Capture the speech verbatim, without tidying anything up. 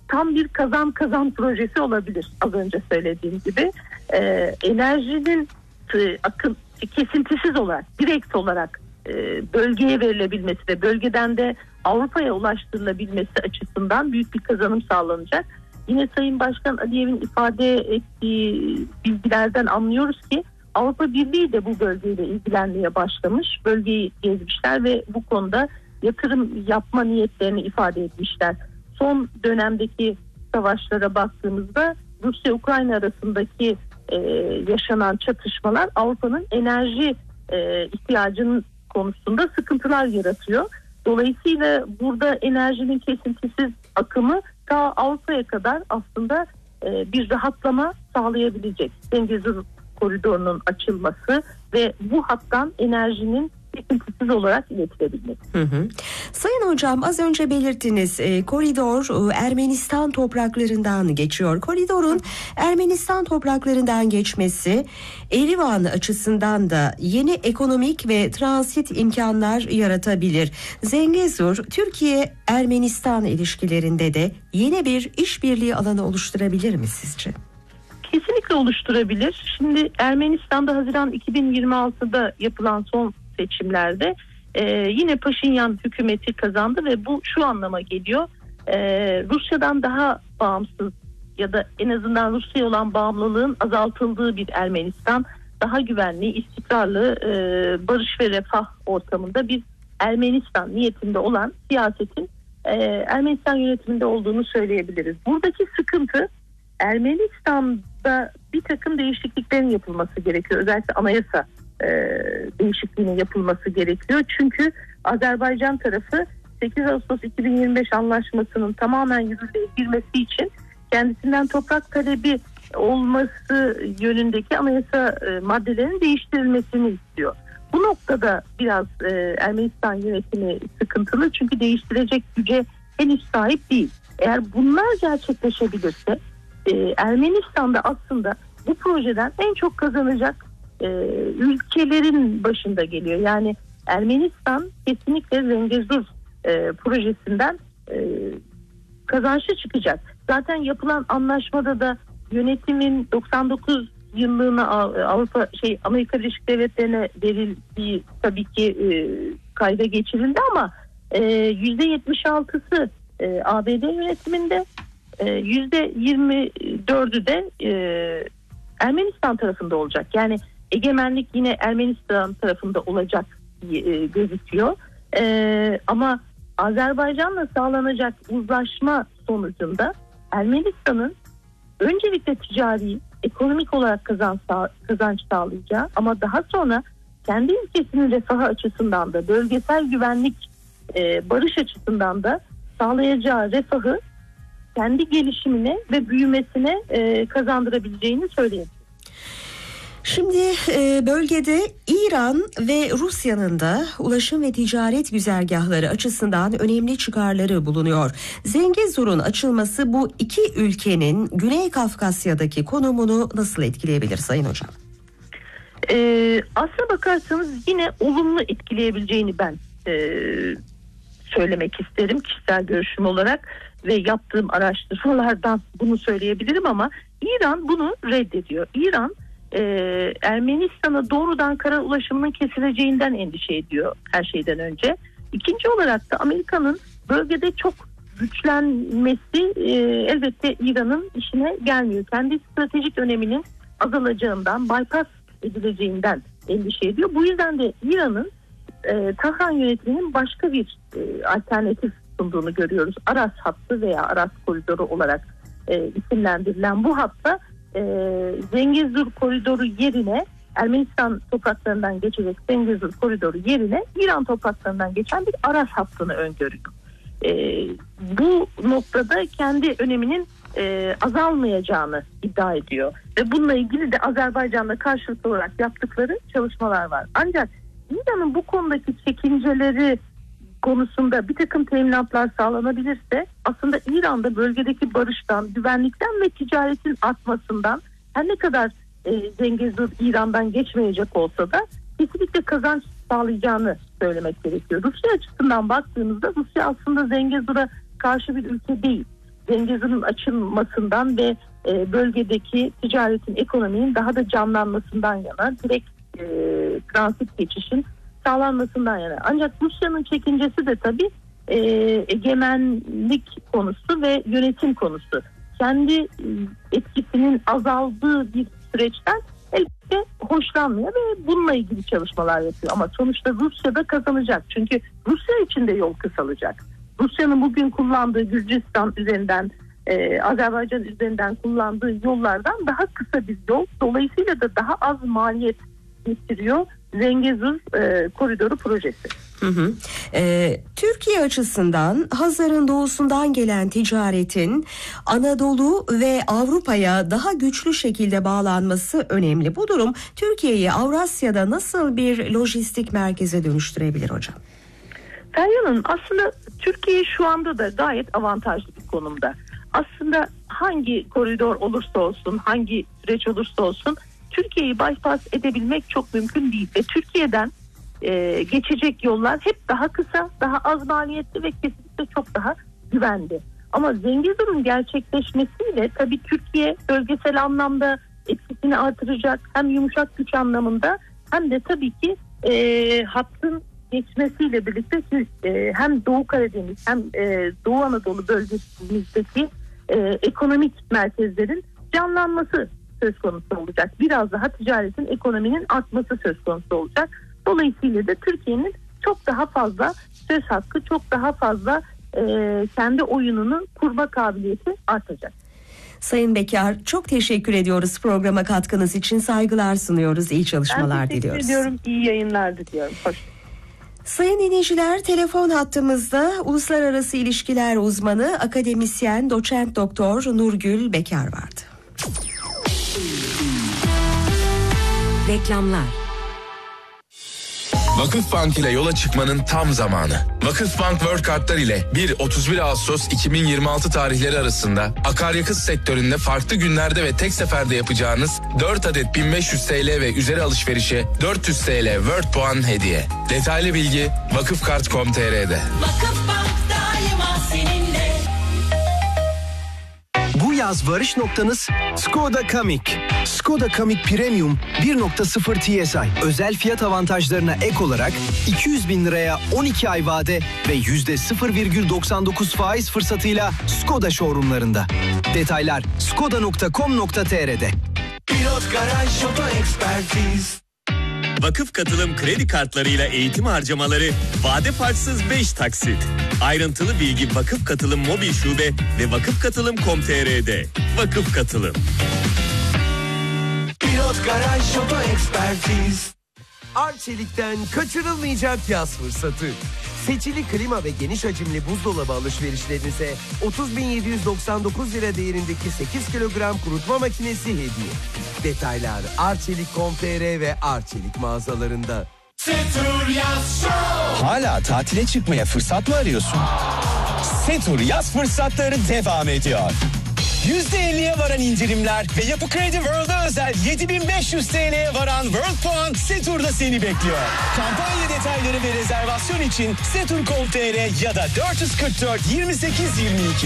tam bir kazan kazan projesi olabilir. Az önce söylediğim gibi e, enerjinin e, akım kesintisiz olarak, direkt olarak e, bölgeye verilebilmesi ve bölgeden de Avrupa'ya ulaştırılabilmesi açısından büyük bir kazanım sağlanacak. Yine Sayın Başkan Aliyev'in ifade ettiği bilgilerden anlıyoruz ki Avrupa Birliği de bu bölgeyle ilgilenmeye başlamış. Bölgeyi gezmişler ve bu konuda yatırım yapma niyetlerini ifade etmişler. Son dönemdeki savaşlara baktığımızda Rusya-Ukrayna arasındaki e, yaşanan çatışmalar Avrupa'nın enerji e, ihtiyacının konusunda sıkıntılar yaratıyor. Dolayısıyla burada enerjinin kesintisiz akımı ta Avrupa'ya kadar aslında e, bir rahatlama sağlayabilecek. Zengezur koridorunun açılması ve bu hattan enerjinin kesintisiz olarak iletilebilmek. Hı hı. Sayın Hocam, az önce belirttiniz, e, koridor e, Ermenistan topraklarından geçiyor. Koridorun Ermenistan topraklarından geçmesi Erivan açısından da yeni ekonomik ve transit imkanlar yaratabilir. Zengezur, Türkiye-Ermenistan ilişkilerinde de yeni bir işbirliği alanı oluşturabilir mi sizce? Kesinlikle oluşturabilir. Şimdi Ermenistan'da Haziran iki bin yirmi altıda yapılan son seçimlerde e, yine Paşinyan hükümeti kazandı ve bu şu anlama geliyor. E, Rusya'dan daha bağımsız ya da en azından Rusya'ya olan bağımlılığın azaltıldığı bir Ermenistan, daha güvenli, istikrarlı, e, barış ve refah ortamında bir Ermenistan niyetinde olan siyasetin e, Ermenistan yönetiminde olduğunu söyleyebiliriz. Buradaki sıkıntı, Ermenistan'da bir takım değişikliklerin yapılması gerekiyor. Özellikle anayasa e, değişikliğinin yapılması gerekiyor. Çünkü Azerbaycan tarafı sekiz Ağustos iki bin yirmi beş anlaşmasının tamamen yürürlüğe girmesi için kendisinden toprak talebi olması yönündeki anayasa e, maddelerin değiştirilmesini istiyor. Bu noktada biraz e, Ermenistan yönetimi sıkıntılı, çünkü değiştirecek güce henüz sahip değil. Eğer bunlar gerçekleşebilirse e, Ermenistan'da aslında bu projeden en çok kazanacak e, ülkelerin başında geliyor. Yani Ermenistan kesinlikle Zengezur e, projesinden e, kazançlı çıkacak. Zaten yapılan anlaşmada da yönetimin doksan dokuz yıllığına Avrupa şey Amerika Birleşik Devletleri'ne verildiği tabii ki e, kayda geçirildi, ama e, yüzde yetmiş altısı e, A B D yönetiminde, e, yüzde yirmi dördü de e, Ermenistan tarafında olacak. Yani egemenlik yine Ermenistan tarafında olacak diye e, gözüküyor. E, ama Azerbaycan'la sağlanacak uzlaşma sonucunda Ermenistan'ın öncelikle ticari, ekonomik olarak kazanç, kazanç sağlayacağı, ama daha sonra kendi ülkesinin refahı açısından da, bölgesel güvenlik, e, barış açısından da sağlayacağı refahı kendi gelişimine ve büyümesine e, kazandırabileceğini söyleyebilirim. Şimdi e, bölgede İran ve Rusya'nın da ulaşım ve ticaret güzergahları açısından önemli çıkarları bulunuyor. Zengezur'un açılması bu iki ülkenin Güney Kafkasya'daki konumunu nasıl etkileyebilir Sayın Hocam? Ee, aslına bakarsanız yine olumlu etkileyebileceğini ben e, söylemek isterim kişisel görüşüm olarak ve yaptığım araştırmalardan bunu söyleyebilirim, ama İran bunu reddediyor. İran Ee, Ermenistan'a doğrudan kara ulaşımının kesileceğinden endişe ediyor her şeyden önce. İkinci olarak da Amerika'nın bölgede çok güçlenmesi e, elbette İran'ın işine gelmiyor. Kendi stratejik öneminin azalacağından, bypass edileceğinden endişe ediyor. Bu yüzden de İran'ın e, Tahran yönetiminin başka bir e, alternatif sunduğunu görüyoruz. Aras hattı veya Aras koridoru olarak e, isimlendirilen bu hatta E, Zengezur koridoru yerine, Ermenistan topraklarından geçecek Zengezur koridoru yerine İran topraklarından geçen bir Aras hattını öngörüyor. E, bu noktada kendi öneminin e, azalmayacağını iddia ediyor ve bununla ilgili de Azerbaycan'la karşılıklı olarak yaptıkları çalışmalar var. Ancak İran'ın bu konudaki çekinceleri konusunda bir takım teminatlar sağlanabilirse, aslında İran'da bölgedeki barıştan, güvenlikten ve ticaretin artmasından, her ne kadar e, Zengezur İran'dan geçmeyecek olsa da kesinlikle kazanç sağlayacağını söylemek gerekiyor. Rusya açısından baktığımızda Rusya aslında Zengezur'a karşı bir ülke değil. Zengezur'un açılmasından ve e, bölgedeki ticaretin, ekonominin daha da canlanmasından yana, direkt e, transit geçişin sağlanmasından yana. Ancak Rusya'nın çekincesi de tabii e, egemenlik konusu ve yönetim konusu. Kendi e, etkisinin azaldığı bir süreçten elbette hoşlanmıyor ve bununla ilgili çalışmalar yapıyor. Ama sonuçta Rusya da kazanacak. Çünkü Rusya için de yol kısalacak. Rusya'nın bugün kullandığı Gürcistan üzerinden, e, Azerbaycan üzerinden kullandığı yollardan daha kısa bir yol. Dolayısıyla da daha az maliyet getiriyor Zengezur e, koridoru projesi. Hı hı. Ee, Türkiye açısından Hazar'ın doğusundan gelen ticaretin Anadolu ve Avrupa'ya daha güçlü şekilde bağlanması önemli. Bu durum Türkiye'yi Avrasya'da nasıl bir lojistik merkeze dönüştürebilir hocam? Feryal'ın aslında Türkiye şu anda da gayet avantajlı bir konumda. Aslında hangi koridor olursa olsun, hangi süreç olursa olsun Türkiye'yi bypass edebilmek çok mümkün değil. Ve Türkiye'den e, geçecek yollar hep daha kısa, daha az maliyetli ve kesinlikle çok daha güvenli. Ama Zengezur'un gerçekleşmesiyle tabii Türkiye bölgesel anlamda etkisini artıracak, hem yumuşak güç anlamında hem de tabii ki e, hattın geçmesiyle birlikte e, hem Doğu Karadeniz hem e, Doğu Anadolu bölgesindeki e, ekonomik merkezlerin canlanması söz konusu olacak. Biraz daha ticaretin, ekonominin artması söz konusu olacak. Dolayısıyla da Türkiye'nin çok daha fazla söz hakkı, çok daha fazla e, kendi oyununu kurma kabiliyeti artacak. Sayın Bekar, çok teşekkür ediyoruz programa katkınız için, saygılar sunuyoruz, iyi çalışmalar diliyoruz. Ben teşekkür ediyorum, iyi yayınlar diliyorum. Hoş. Sayın dinleyiciler, telefon hattımızda uluslararası ilişkiler uzmanı, akademisyen, doçent doktor Nurgül Bekar vardı. Reklamlar. Vakıfbank ile yola çıkmanın tam zamanı. Vakıfbank World Kartlar ile bir otuz bir Ağustos iki bin yirmi altı tarihleri arasında akaryakıt sektöründe farklı günlerde ve tek seferde yapacağınız dört adet bin beş yüz TL ve üzeri alışverişe dört yüz TL World Puan hediye. Detaylı bilgi vakıfkart nokta com nokta tr'de. Vakıfbank daima seninle. Bu yaz varış noktanız Skoda Kamiq. Skoda Kamiq Premium bir nokta sıfır T S I. Özel fiyat avantajlarına ek olarak iki yüz bin liraya on iki ay vade ve yüzde sıfır virgül doksan dokuz faiz fırsatıyla Skoda showroomlarında. Detaylar skoda nokta com nokta tr'de. Pilot Garaj Oto Ekspertiz. Vakıf Katılım kredi kartlarıyla eğitim harcamaları vade farksız beş taksit. Ayrıntılı bilgi Vakıf Katılım mobil şube ve vakıf katılım nokta com nokta tr'de. Vakıf Katılım. Pilot Garaj Oto Ekspertiz. Arçelik'ten kaçırılmayacak yaz fırsatı. Seçili klima ve geniş hacimli buzdolabı alışverişlerinize otuz bin yedi yüz doksan dokuz lira değerindeki sekiz kilogram kurutma makinesi hediye. Detaylar arçelik nokta com nokta tr ve Arçelik mağazalarında. Setur Yaz Show. Hala tatile çıkmaya fırsat mı arıyorsun? Setur yaz fırsatları devam ediyor. yüzde elliye varan indirimler ve Yapı Kredi World'a özel yedi bin beş yüz TL'ye varan World Puan Setur'da seni bekliyor. Kampanya detayları ve rezervasyon için setur nokta com nokta tr ya da dört yüz kırk dört yirmi sekiz yirmi iki.